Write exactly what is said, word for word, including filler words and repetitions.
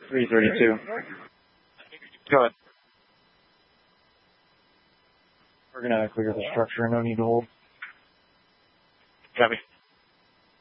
three thirty-two. Go ahead. We're going to clear the structure. No need to hold. Copy.